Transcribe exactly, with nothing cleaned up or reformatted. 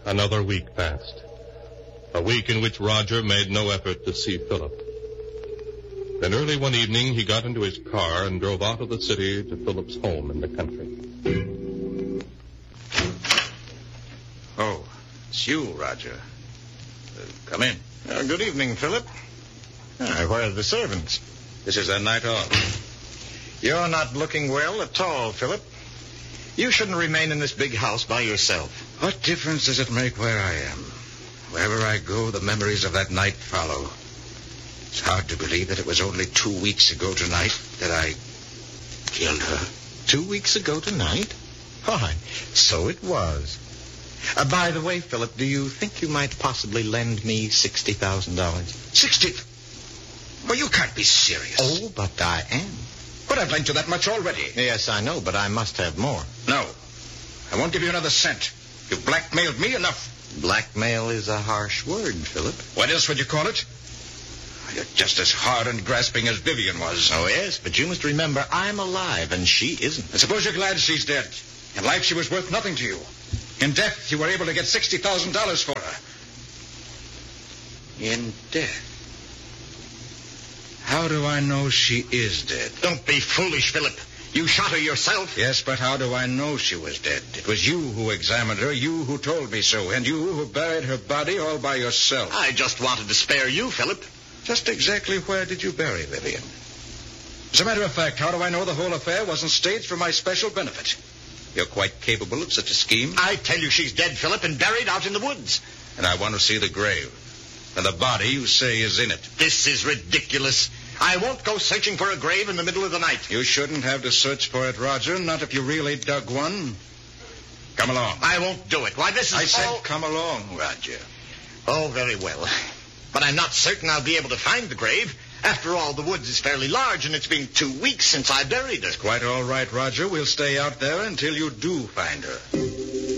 Another week passed. A week in which Roger made no effort to see Philip. Then early one evening, he got into his car and drove out of the city to Philip's home in the country. Oh, it's you, Roger. Uh, come in. Uh, good evening, Philip. Uh, where are the servants? This is their night off. You're not looking well at all, Philip. You shouldn't remain in this big house by yourself. What difference does it make where I am? Wherever I go, the memories of that night follow. It's hard to believe that it was only two weeks ago tonight that I killed her. Two weeks ago tonight? Why, so it was. Uh, by the way, Philip, do you think you might possibly lend me sixty thousand dollars? Sixty? Well, you can't be serious. Oh, but I am. But I've lent you that much already. Yes, I know, but I must have more. No. I won't give you another cent. You've blackmailed me enough. Blackmail is a harsh word, Philip. What else would you call it? You're just as hard and grasping as Vivian was. Oh, yes, but you must remember I'm alive and she isn't. I suppose you're glad she's dead. In life, she was worth nothing to you. In death, you were able to get sixty thousand dollars for her. In death? How do I know she is dead? Don't be foolish, Philip. You shot her yourself. Yes, but how do I know she was dead? It was you who examined her, you who told me so, and you who buried her body all by yourself. I just wanted to spare you, Philip. Just exactly where did you bury Vivian? As a matter of fact, how do I know the whole affair wasn't staged for my special benefit? You're quite capable of such a scheme. I tell you she's dead, Philip, and buried out in the woods. And I want to see the grave. And the body you say is in it. This is ridiculous. I won't go searching for a grave in the middle of the night. You shouldn't have to search for it, Roger, not if you really dug one. Come along. I won't do it. Why, this is I said all... come along, Roger. Oh, very well. But I'm not certain I'll be able to find the grave. After all, the woods is fairly large, and it's been two weeks since I buried her. Quite all right, Roger. We'll stay out there until you do find her.